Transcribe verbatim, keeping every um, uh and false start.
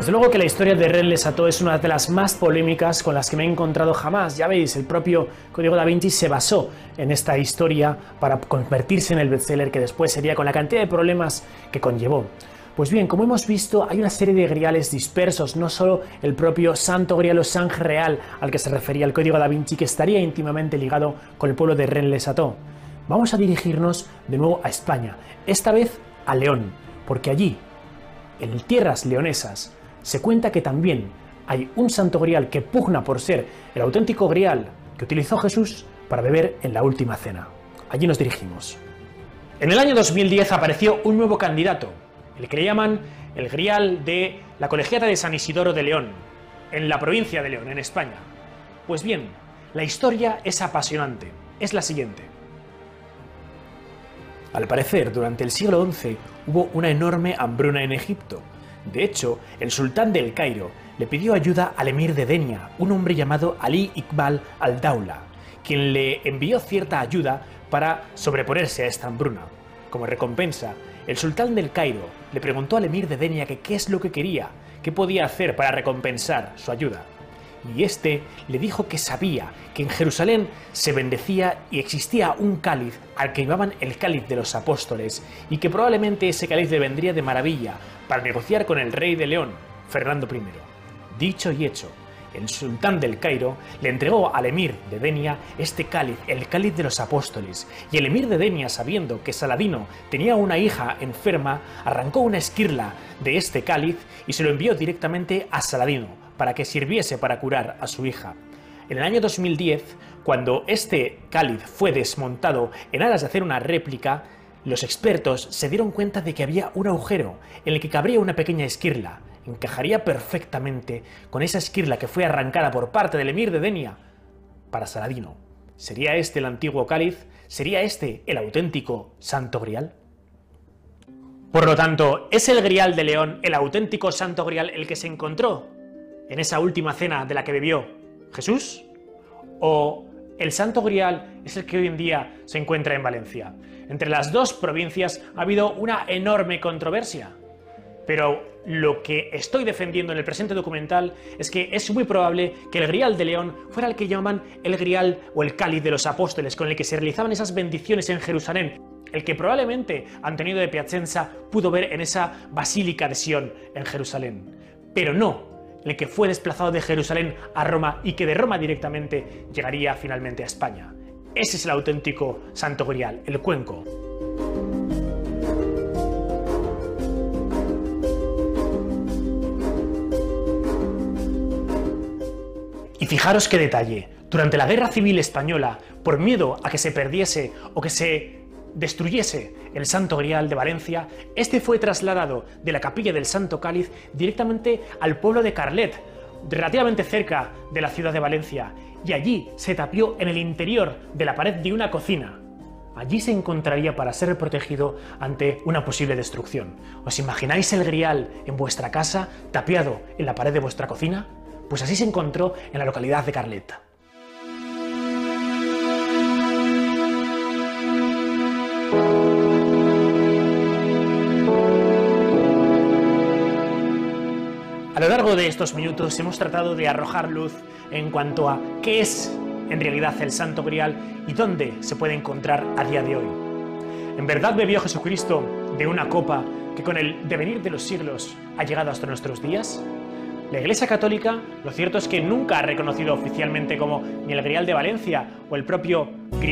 Desde luego que la historia de Rennes le Château es una de las más polémicas con las que me he encontrado jamás. Ya veis, el propio Código Da Vinci se basó en esta historia para convertirse en el bestseller que después sería, con la cantidad de problemas que conllevó. Pues bien, como hemos visto, hay una serie de griales dispersos, no solo el propio Santo Grial o Sang Real al que se refería el Código Da Vinci, que estaría íntimamente ligado con el pueblo de Rennes Château. Vamos a dirigirnos de nuevo a España, esta vez a León, porque allí, en tierras leonesas, se cuenta que también hay un Santo Grial que pugna por ser el auténtico Grial que utilizó Jesús para beber en la última cena. Allí nos dirigimos. En el año dos mil diez apareció un nuevo candidato, el que le llaman el Grial de la Colegiata de San Isidoro de León, en la provincia de León, en España. Pues bien, la historia es apasionante. Es la siguiente. Al parecer, durante el siglo once hubo una enorme hambruna en Egipto. De hecho, el sultán del Cairo le pidió ayuda al emir de Denia, un hombre llamado Ali Iqbal al-Dawla, quien le envió cierta ayuda para sobreponerse a esta hambruna. Como recompensa, el sultán del Cairo le preguntó al emir de Denia que qué es lo que quería, qué podía hacer para recompensar su ayuda. Y este le dijo que sabía que en Jerusalén se bendecía y existía un cáliz al que llamaban el cáliz de los apóstoles, y que probablemente ese cáliz le vendría de maravilla para negociar con el rey de León, Fernando primero. Dicho y hecho, el sultán del Cairo le entregó al emir de Denia este cáliz, el cáliz de los apóstoles, y el emir de Denia, sabiendo que Saladino tenía una hija enferma, arrancó una esquirla de este cáliz y se lo envió directamente a Saladino, para que sirviese para curar a su hija. En el año dos mil diez, cuando este cáliz fue desmontado en aras de hacer una réplica, los expertos se dieron cuenta de que había un agujero en el que cabría una pequeña esquirla. Encajaría perfectamente con esa esquirla que fue arrancada por parte del emir de Denia para Saladino. ¿Sería este el antiguo cáliz? ¿Sería este el auténtico Santo Grial? Por lo tanto, ¿es el Grial de León el auténtico Santo Grial el que se encontró en esa última cena de la que bebió Jesús? ¿O el Santo Grial es el que hoy en día se encuentra en Valencia? Entre las dos provincias ha habido una enorme controversia, pero lo que estoy defendiendo en el presente documental es que es muy probable que el Grial de León fuera el que llaman el Grial o el cáliz de los apóstoles, con el que se realizaban esas bendiciones en Jerusalén, el que probablemente Antonio de Piacenza pudo ver en esa Basílica de Sion en Jerusalén, pero no el que fue desplazado de Jerusalén a Roma y que de Roma directamente llegaría finalmente a España. Ese es el auténtico Santo Grial, el cuenco. Y fijaros qué detalle. Durante la Guerra Civil Española, por miedo a que se perdiese o que se destruyese el Santo Grial de Valencia, este fue trasladado de la capilla del Santo Cáliz directamente al pueblo de Carlet, relativamente cerca de la ciudad de Valencia, y allí se tapió en el interior de la pared de una cocina. Allí se encontraría para ser protegido ante una posible destrucción. ¿Os imagináis el Grial en vuestra casa, tapiado en la pared de vuestra cocina? Pues así se encontró en la localidad de Carlet. A lo largo de estos minutos hemos tratado de arrojar luz en cuanto a qué es en realidad el Santo Grial y dónde se puede encontrar a día de hoy. ¿En verdad bebió Jesucristo de una copa que con el devenir de los siglos ha llegado hasta nuestros días? La Iglesia Católica, lo cierto es que nunca ha reconocido oficialmente como ni el Grial de Valencia o el propio Grial